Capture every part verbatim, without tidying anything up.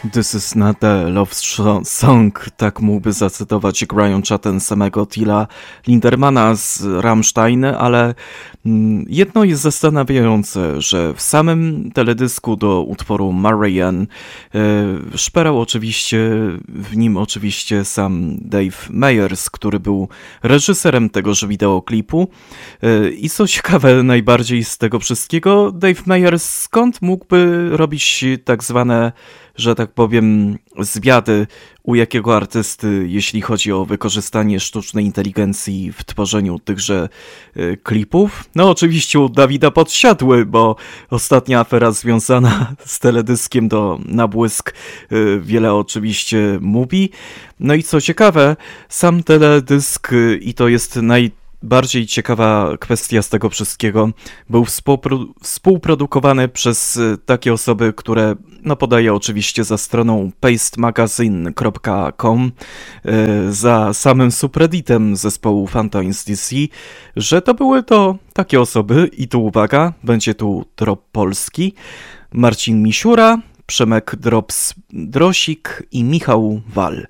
This is not a love song, tak mógłby zacytować grająca ten samego Tilla Lindermana z Rammstein, ale jedno jest zastanawiające, że w samym teledysku do utworu Marianne e, szperał oczywiście w nim oczywiście sam Dave Meyers, który był reżyserem tegoż wideoklipu. E, I co ciekawe najbardziej z tego wszystkiego, Dave Meyers skąd mógłby robić tak zwane, że tak powiem, zwiady u jakiego artysty, jeśli chodzi o wykorzystanie sztucznej inteligencji w tworzeniu tychże y, klipów? No oczywiście u Dawida Podsiadły, bo ostatnia afera związana z teledyskiem do Na Błysk y, wiele oczywiście mówi. No i co ciekawe, sam teledysk, y, i to jest naj Bardziej ciekawa kwestia z tego wszystkiego, był współpro- współprodukowany przez takie osoby, które no podaję oczywiście za stroną paste magazine kropka com, yy, za samym subredditem zespołu Phantoms D C, że to były to takie osoby i tu uwaga, będzie tu drop polski, Marcin Misiura, Przemek Drops-Drosik i Michał Wal.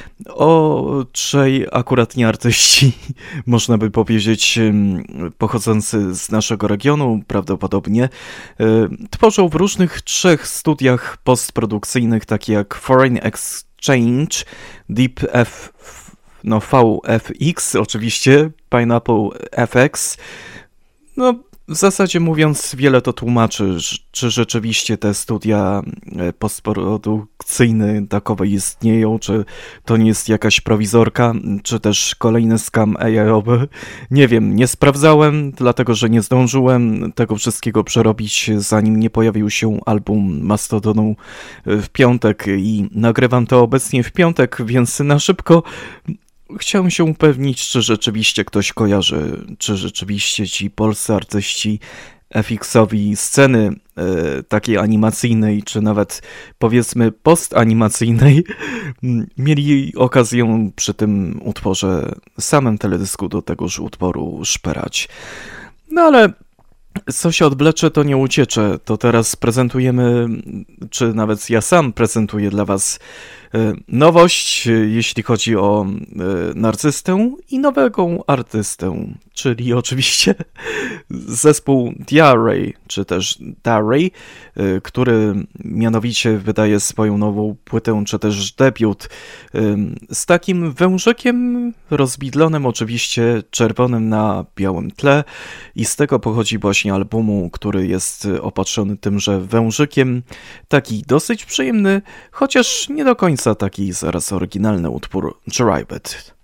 O trzej akurat nie artyści, można by powiedzieć, pochodzący z naszego regionu prawdopodobnie, tworzą w różnych trzech studiach postprodukcyjnych, takie jak Foreign Exchange, Deep F, no V F X, oczywiście, Pineapple F X, no w zasadzie mówiąc, wiele to tłumaczy, czy rzeczywiście te studia postprodukcyjne takowe istnieją, czy to nie jest jakaś prowizorka, czy też kolejny scam A I-owy. Nie wiem, nie sprawdzałem, dlatego że nie zdążyłem tego wszystkiego przerobić, zanim nie pojawił się album Mastodonu w piątek i nagrywam to obecnie w piątek, więc na szybko chciałem się upewnić, czy rzeczywiście ktoś kojarzy, czy rzeczywiście ci polscy artyści F X-owi sceny e, takiej animacyjnej, czy nawet powiedzmy post-animacyjnej, mieli okazję przy tym utworze, samym teledysku do tegoż utworu szperać. No ale co się odwlecze, to nie uciecze. To teraz prezentujemy, czy nawet ja sam prezentuję dla was nowość, jeśli chodzi o narcystę i nowego artystę, czyli oczywiście zespół Diarray, czy też Darray, który mianowicie wydaje swoją nową płytę, czy też debiut z takim wężykiem rozbidlonym, oczywiście czerwonym na białym tle, i z tego pochodzi właśnie albumu, który jest opatrzony tymże wężykiem, taki dosyć przyjemny, chociaż nie do końca taki zaraz oryginalny utwór Drive It.